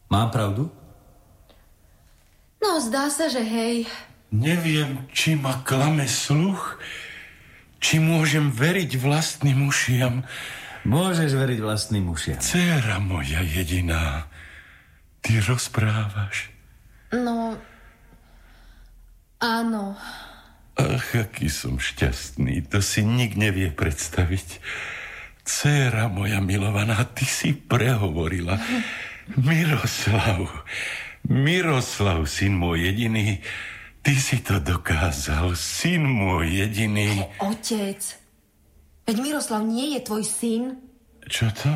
Mám pravdu? No, zdá sa, že hej. Neviem, či ma klame sluch, či môžem veriť vlastným ušiam. Môžeš veriť vlastným ušiam. Dcéra moja jediná, ty rozprávaš. No, áno. Ach, aký som šťastný, to si nik nevie predstaviť. Dcéra moja milovaná, ty si prehovorila. Miroslav, syn môj jediný, ty si to dokázal, syn môj jediný. Otec, veď Miroslav nie je tvoj syn. Čo to?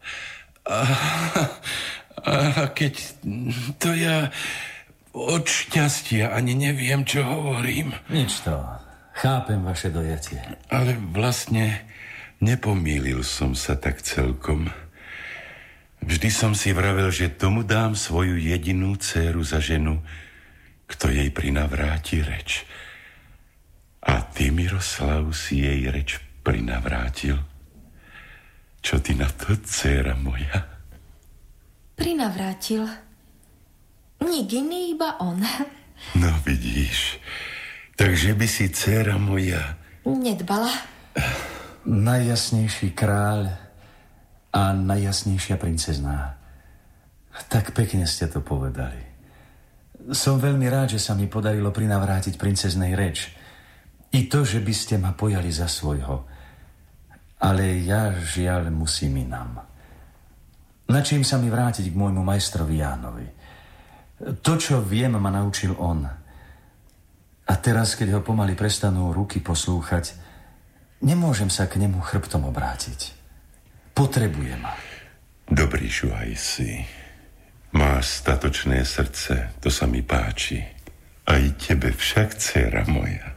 A keď to ja od šťastia ani neviem, čo hovorím. Nič to, chápem vaše dojatie. Ale vlastne nepomýlil som sa tak celkom. Vždy som si vravel, že tomu dám svoju jedinú dcéru za ženu, kto jej prinavráti reč. A ty, Miroslav, si jej reč prinavrátil. Čo ty na to, dcéra moja? Prinavrátil. Nik iný, iba on. No vidíš, takže by si, dcéra moja... Nedbala. Najjasnejší kráľ a najjasnejšia princezná. Tak pekne ste to povedali. Som veľmi rád, že sa mi podarilo prinavrátiť princeznej reč. I to, že by ste ma pojali za svojho. Ale ja žiaľ musím inám. Načím sa mi vrátiť k môjmu majstrovi Jánovi. To, čo viem, ma naučil on. A teraz, keď ho pomaly prestanú ruky poslúchať, nemôžem sa k nemu chrbtom obrátiť. Potrebuje ma. Dobrý žuhaj si. Máš statočné srdce, to sa mi páči. Aj tebe však, dcéra moja.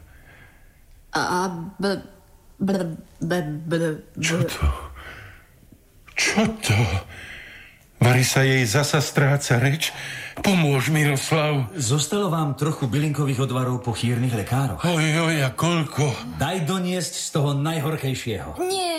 Čo to? Čo to? Vari sa jej zasa stráca reč? Pomôž, Miroslav. Zostalo vám trochu bylinkových odvarov po chýrnych lekároch? Oj, a koľko? Daj doniesť z toho najhorkejšieho. Nie.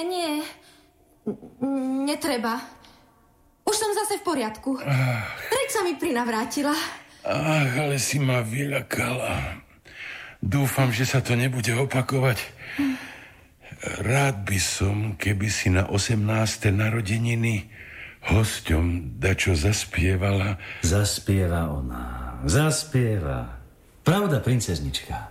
Netreba. Už som zase v poriadku. Reč sa mi prinavrátila. Ach, ale si ma vyľakala. Dúfam, že sa to nebude opakovať. Rád by som, keby si na 18. narodeniny hosťom dačo zaspievala. Zaspieva ona. Zaspieva. Pravda, princeznička?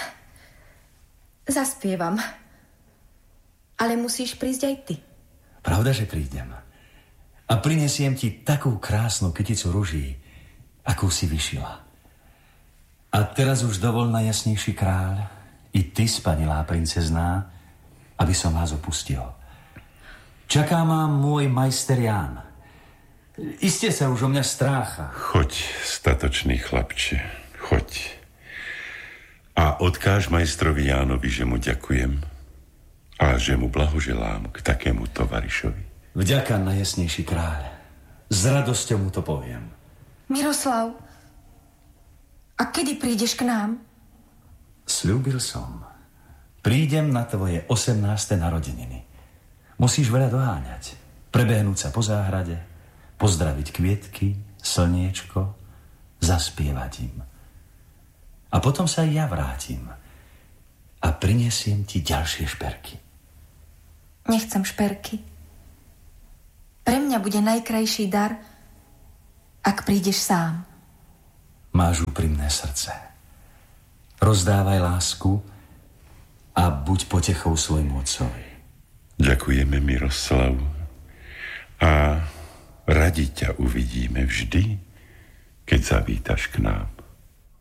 Zaspievam. Ale musíš prísť aj ty. Pravda, že prídem. A prinesiem ti takú krásnu kyticu ruží, akú si vyšila. A teraz už dovol, najjasnejší kráľ, i ty, spanilá princezná, aby som vás opustil. Čaká ma môj majster Ján. Iste sa už o mňa strácha. Choď, statočný chlapče, choď. A odkáž majstrovi Jánovi, že mu ďakujem a že mu blahoželám k takému tovarišovi. Vďaka, najjasnejší kráľ. S radosťou mu to poviem. Miroslav, a kedy prídeš k nám? Sľúbil som. Prídem na tvoje 18. narodeniny. Musíš veľa doháňať. Prebehnúť sa po záhrade, pozdraviť kvietky, slniečko, zaspievať im. A potom sa ja vrátim a prinesiem ti ďalšie šperky. Nechcem šperky. Pre mňa bude najkrajší dar, ak prídeš sám. Máš úprimné srdce. Rozdávaj lásku a buď potechou svojmu otcovi. Ďakujeme, Miroslav. A radi ťa uvidíme vždy, keď zavítaš k nám.